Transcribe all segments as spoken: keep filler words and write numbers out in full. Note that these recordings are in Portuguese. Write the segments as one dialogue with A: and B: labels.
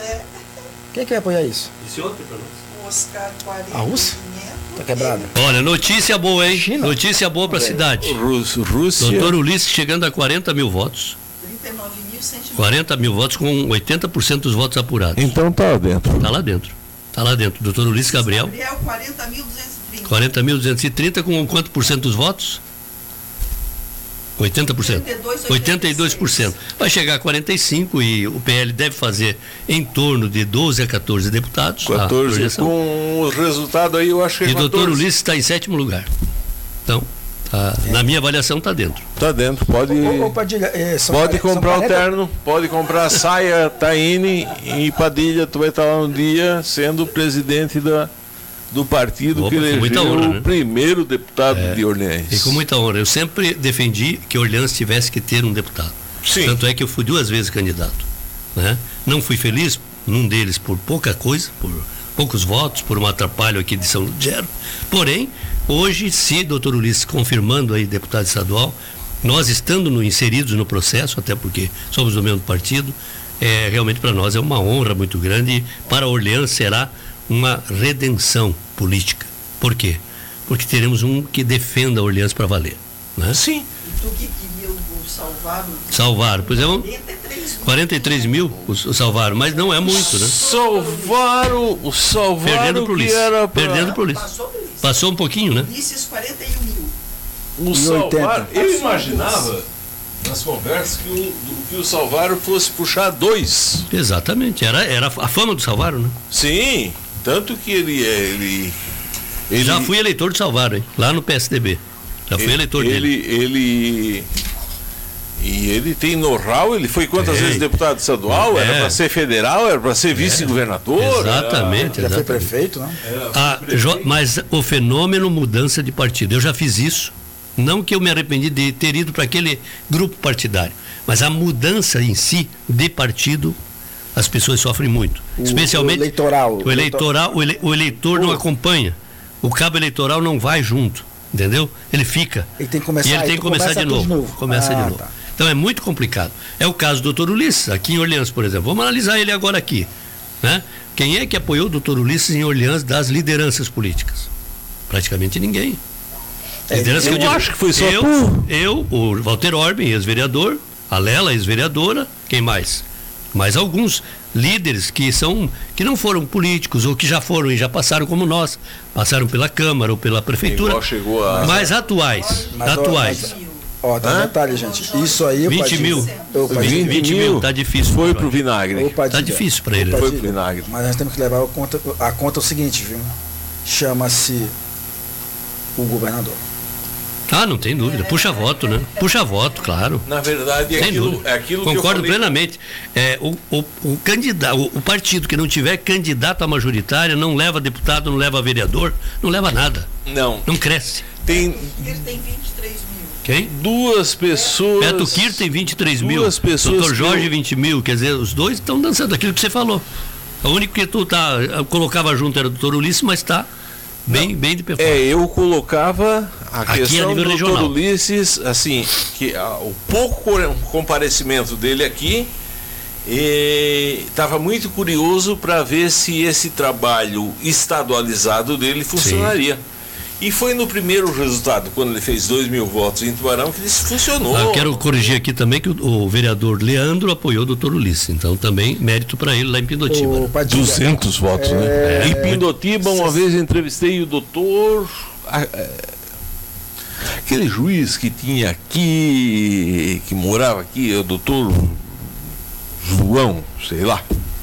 A: É.
B: Quem é que vai apoiar isso?
C: Esse outro para nós.
A: Oscar quarenta.
B: A Rússia? Tá quebrada.
C: Olha, notícia boa, hein?
B: China?
C: Notícia boa para a cidade.
D: Rússia. Rússia.
C: Doutor Ulisses chegando a quarenta mil votos.
A: trinta e nove mil cento e noventa.
C: quarenta mil votos com oitenta por cento dos votos apurados.
D: Então tá lá dentro.
C: Tá lá dentro. Tá lá dentro. Doutor Ulisses Gabriel.
A: Gabriel, quarenta mil duzentos e trinta.
C: quarenta mil duzentos e trinta com quanto por cento dos votos? oitenta por cento. oitenta e dois por cento. Vai chegar a quarenta e cinco por cento e o P L deve fazer em torno de doze a quatorze deputados.
D: quatorze, com o resultado aí eu acho que é
C: E o
D: quatorze.
C: doutor Ulisses está em sétimo lugar. Então, tá, é. na minha avaliação está dentro.
D: Tá dentro, pode,
B: Ô, ô, Padilha, é, são
D: pode
B: quarenta,
D: comprar
B: são
D: o
B: quarenta...
D: terno, pode comprar a saia, Taine e Padilha, tu vai estar lá um dia sendo presidente da, do partido
C: Opa,
D: que elegeu
C: honra,
D: o
C: né?
D: primeiro deputado
C: É,
D: de Orleans.
C: E com muita honra. Eu sempre defendi que Orleans tivesse que ter um deputado.
D: Sim.
C: Tanto é que eu fui duas vezes candidato. Né? Não fui feliz num deles por pouca coisa, por poucos votos, por um atrapalho aqui de São Lugero. Porém, hoje, se doutor Ulisses confirmando aí deputado estadual, nós estando no, inseridos no processo, até porque somos do mesmo partido, é, realmente para nós é uma honra muito grande e para Orleans será uma redenção política. Por quê? Porque teremos um que defenda Orleans para valer. Né?
D: Sim.
A: E tu que queria o salvar o...
C: Salvaram, pois é, um, quarenta e três mil os, os salvaram, mas não é muito, né?
D: Salvaram, o salvaram
C: Perdendo pro
D: que
C: Ulisses.
D: era pra...
C: Perdendo pro Ulisses.
A: Passou por isso.
C: Passou um pouquinho, né?
A: Ulisses, quarenta e um mil.
D: O salvaram,
B: oitenta.
D: eu imaginava nas conversas que o, que o Salvaro fosse puxar dois.
C: Exatamente, era, era a fama do Salvaro, né?
D: Sim, tanto que ele ele, ele
C: Já fui eleitor do Salvaro, hein? Lá no P S D B. Já fui
D: ele,
C: eleitor
D: ele,
C: dele.
D: Ele e ele tem know-how, ele foi quantas
C: É.
D: vezes deputado estadual,
C: É.
D: era para ser federal, era para ser vice-governador.
C: Exatamente,
B: Já foi
C: exatamente.
B: prefeito, não?
C: Ah, Jo- mas o fenômeno mudança de partido, eu já fiz isso. Não que eu me arrependi de ter ido para aquele grupo partidário, mas a mudança em si de partido, as pessoas sofrem muito.
B: O-
C: Especialmente
B: o eleitoral.
C: o eleitoral, o, ele- o eleitor não acompanha. O cabo eleitoral não vai junto, entendeu? Ele fica.
B: Ele tem que começar,
C: e ele tem
B: aí
C: que
B: tu
C: começar
B: começa
C: de
B: tudo
C: novo.
B: de novo.
C: Começa
B: Ah,
C: de novo.
B: tá.
C: Então é muito complicado. É o caso do doutor Ulisses, aqui em Orleans, por exemplo. Vamos analisar ele agora aqui. Né? Quem é que apoiou o doutor Ulisses em Orleans das lideranças políticas? Praticamente ninguém.
B: É,
C: Liderança
D: eu
C: que digo,
D: acho que foi só
C: eu,
D: tu.
C: eu, o Walter Orben, ex-vereador, a Lela, ex-vereadora, quem mais? Mais alguns líderes que são que não foram políticos ou que já foram e já passaram como nós, passaram pela Câmara ou pela Prefeitura,
D: Igual chegou a
C: mas atuais,
B: Mas, ó,
C: atuais.
B: mas, ó, tem um
D: Hã?
B: detalhe, gente. Isso aí,
C: vinte
B: Padilha,
C: mil.
B: ô, Padilha,
C: vinte mil, tá difícil.
D: Foi
C: pro
D: pro vinagre.
B: ô, Padilha,
C: Tá difícil pra ele,
B: ô,
C: né?
D: Foi
B: Padilha,
D: pro vinagre.
B: Mas nós temos que levar a conta, a conta é o seguinte, viu? Chama-se o governador.
C: Ah, não tem dúvida. Puxa voto, né? Puxa voto, claro.
D: Na verdade, é
C: Sem
D: aquilo,
C: dúvida.
D: é aquilo que eu
C: Concordo
D: falei.
C: plenamente. É, o, o, o candidato, o, o partido que não tiver candidato à majoritária não leva deputado, não leva vereador, não leva nada.
D: Não,
C: Não cresce.
D: tem
A: Ele tem vinte e três mil.
C: Quem?
D: duas pessoas.
C: Beto Kir tem vinte e três mil.
D: duas pessoas
C: doutor
D: que
C: Jorge
D: eu-
C: vinte mil. Quer dizer, os dois estão dançando aquilo que você falou. O único que tu tá, colocava junto era o doutor Ulisses, mas está bem, bem de pé fora.
D: É, eu colocava a
C: Aqui a
D: questão
C: nível
D: do
C: regional.
D: doutor Ulisses, assim, que ah, o pouco co- comparecimento dele aqui, estava muito curioso para ver se esse trabalho estadualizado dele funcionaria. E foi no primeiro resultado, quando ele fez dois mil votos em Tubarão, que isso funcionou.
C: Ah, eu quero corrigir aqui também que o, o vereador Leandro apoiou o doutor Ulisses. Então também mérito para ele lá em Pindotiba.
B: Ô,
C: né?
B: Padilha,
D: duzentos votos, né? Em Pindotiba, uma vez entrevistei o doutor. ah, eh, Aquele juiz que tinha aqui, que morava aqui, o doutor João, sei lá.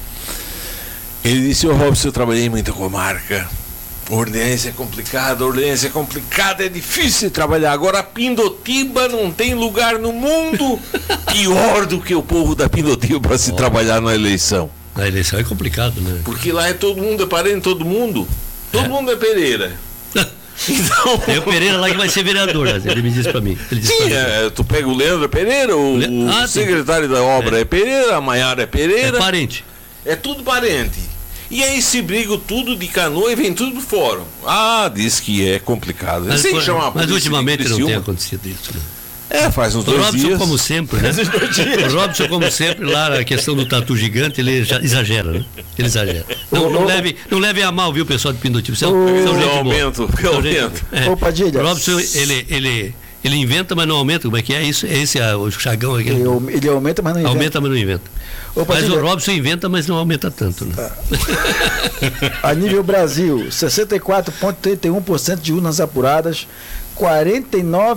D: Ele disse: ô Robson, eu trabalhei em muita comarca. Orleans é complicado, Orleans é complicado, é difícil de trabalhar. Agora, Pindotiba não tem lugar no mundo pior do que o povo da Pindotiba para se trabalhar na eleição.
C: Na eleição é complicado, né?
D: Porque lá é todo mundo, é parente de todo mundo. Todo
C: É.
D: mundo é Pereira. Então,
C: Tem o Pereira lá que vai ser vereador, né? Ele me disse para mim. Ele disse
D: sim,
C: pra mim.
D: é, tu pega o Leandro Pereira, o,
C: Le-
D: o
C: Ah, tem.
D: secretário da obra é, Pereira, a Maiara é
C: É
D: Pereira, é,
C: parente.
D: tudo parente. E aí se brigam tudo de canoa e vem tudo do fórum. Ah, diz que é complicado.
C: Mas,
D: Sem
C: foi-
D: chamar a
C: mas
D: polícia de
C: ultimamente não
D: Criciúma.
C: tem acontecido isso, né?
D: É, faz uns
C: O
D: dois
C: Robson,
D: dias.
C: como sempre, né? O Robson, como sempre, lá a questão do tatu gigante, ele já exagera, né? Ele exagera. Não, não, leve, não leve a mal, viu, pessoal de Pindotiba? São,
B: O-
C: são gente
D: Eu
C: boa.
D: aumento, eu
C: São gente-
D: aumento.
C: é.
B: Ô, Padilha.
C: O Robson, ele, ele, ele inventa, mas não aumenta. Como é que é isso? Esse é o chagão aqui.
B: Ele, ele aumenta, mas não inventa.
C: Aumenta, mas não inventa.
B: Ô,
C: Mas
B: Padilha,
C: o Robson inventa, mas não aumenta tanto, né?
B: a nível Brasil, sessenta e quatro vírgula trinta e um por cento de urnas apuradas, quarenta e nove